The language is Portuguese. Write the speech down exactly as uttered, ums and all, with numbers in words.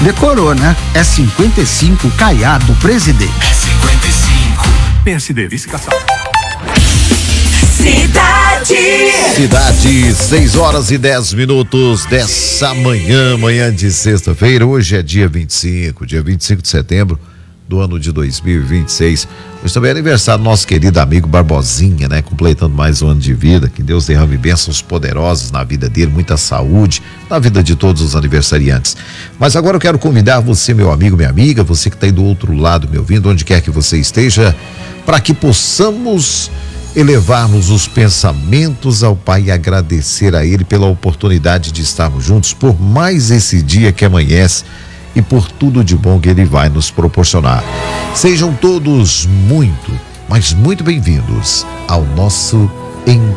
Decorou, né? É cinquenta e cinco Caiado Presidente. É cinquenta e cinco. P S D, vice-caçal. Cidade. Cidade, seis horas e dez minutos dessa manhã, manhã de sexta-feira. Hoje é dia vinte e cinco, dia vinte e cinco de setembro do ano de dois mil e vinte e seis. Hoje também é aniversário do nosso querido amigo Barbosinha, né? Completando mais um ano de vida. Que Deus derrame bênçãos poderosas na vida dele, muita saúde, na vida de todos os aniversariantes. Mas agora eu quero convidar você, meu amigo, minha amiga, você que está aí do outro lado me ouvindo, onde quer que você esteja, para que possamos elevarmos os pensamentos ao Pai e agradecer a Ele pela oportunidade de estarmos juntos por mais esse dia que amanhece e por tudo de bom que Ele vai nos proporcionar. Sejam todos muito, mas muito bem-vindos ao nosso encontro.